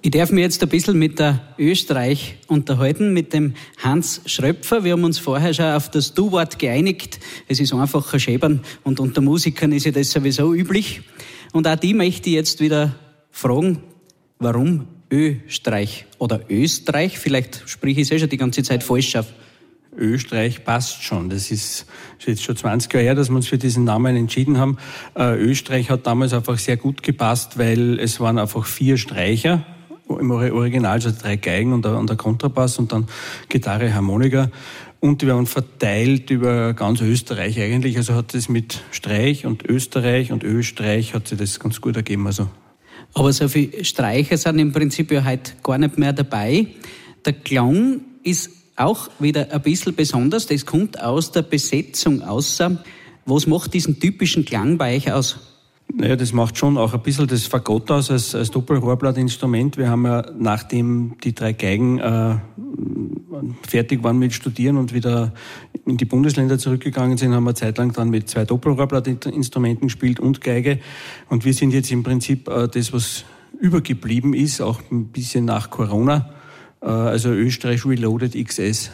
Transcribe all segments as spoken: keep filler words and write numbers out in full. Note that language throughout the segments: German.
Ich darf mich jetzt ein bisschen mit der Österreich unterhalten, mit dem Hans Schröpfer. Wir haben uns vorher schon auf das Du-Wort geeinigt. Es ist einfacher Schäbern und unter Musikern ist ja das sowieso üblich. Und auch die möchte ich jetzt wieder fragen, warum Österreich oder Österreich? Vielleicht spreche ich es eh schon die ganze Zeit falsch auf. Österreich passt schon. Das ist jetzt schon zwanzig Jahre her, dass wir uns für diesen Namen entschieden haben. Österreich hat damals einfach sehr gut gepasst, weil es waren einfach vier Streicher im Original, also drei Geigen und der, und der Kontrabass und dann Gitarre, Harmonika. Und die waren verteilt über ganz Österreich eigentlich. Also hat es mit Streich und Österreich und Österreich hat sich das ganz gut ergeben. Also. Aber so viele Streicher sind im Prinzip ja heute gar nicht mehr dabei. Der Klang ist auch wieder ein bisschen besonders. Das kommt aus der Besetzung außer. Was macht diesen typischen Klang bei euch aus? Naja, das macht schon auch ein bisschen das Fagott aus als, als Doppelrohrblattinstrument. Wir haben ja, nachdem die drei Geigen äh, fertig waren mit Studieren und wieder in die Bundesländer zurückgegangen sind, haben wir zeitlang dann mit zwei Doppelrohrblattinstrumenten gespielt und Geige. Und wir sind jetzt im Prinzip äh, das, was übergeblieben ist, auch ein bisschen nach Corona. Äh, also Österreich Reloaded X S.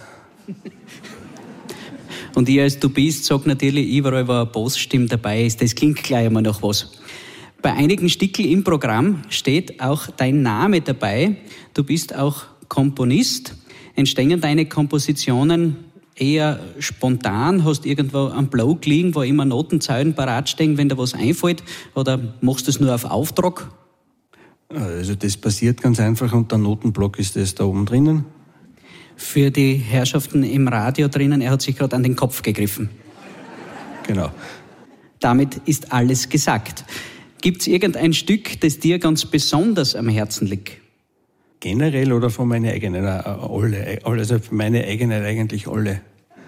Und ich als Du bist, sag natürlich überall, wo eine Bassstimme dabei ist. Das klingt gleich einmal nach was. Bei einigen Stickel im Programm steht auch dein Name dabei. Du bist auch Komponist. Entstehen deine Kompositionen eher spontan? Hast irgendwo am Block liegen, wo immer Notenzeilen parat stehen, wenn dir was einfällt? Oder machst du es nur auf Auftrag? Also das passiert ganz einfach und der Notenblock ist das da oben drinnen. Für die Herrschaften im Radio drinnen, er hat sich gerade an den Kopf gegriffen. Genau. Damit ist alles gesagt. Gibt es irgendein Stück, das dir ganz besonders am Herzen liegt? Generell oder von meinen eigenen? Alle. Also für meine eigenen eigentlich alle.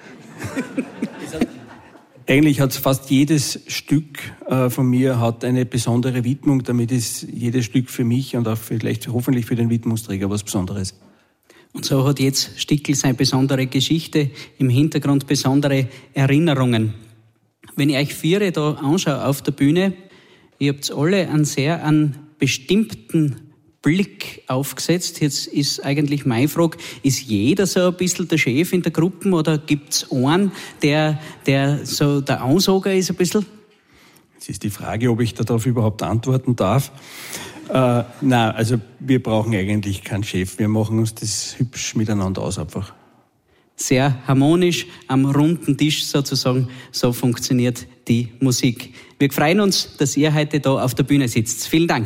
Eigentlich hat fast jedes Stück äh, von mir hat eine besondere Widmung. Damit ist jedes Stück für mich und auch vielleicht hoffentlich für den Widmungsträger was Besonderes. Und so hat jetzt Stickel seine besondere Geschichte, im Hintergrund besondere Erinnerungen. Wenn ich euch vier da anschaue auf der Bühne, ihr habt alle einen sehr einen bestimmten Blick aufgesetzt. Jetzt ist eigentlich meine Frage, ist jeder so ein bisschen der Chef in der Gruppe oder gibt's einen, der, der so der Ansager ist ein bisschen? Jetzt ist die Frage, ob ich darauf überhaupt antworten darf. Äh, nein, also wir brauchen eigentlich keinen Chef. Wir machen uns das hübsch miteinander aus einfach. Sehr harmonisch, am runden Tisch sozusagen, so funktioniert die Musik. Wir freuen uns, dass ihr heute da auf der Bühne sitzt. Vielen Dank.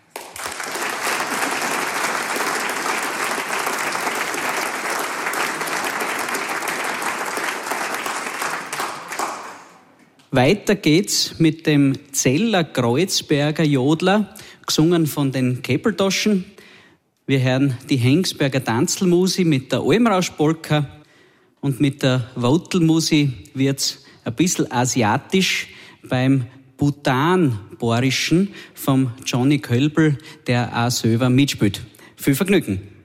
Weiter geht's mit dem Zeller Kreuzberger Jodler, gesungen von den Keppeltaschen. Wir hören die Hengsberger Tanzelmusi mit der Almrausch-Polka und mit der Wotelmusi wird's ein bisschen asiatisch beim Bhutan-Borischen vom Johnny Kölbel, der auch selber mitspielt. Viel Vergnügen!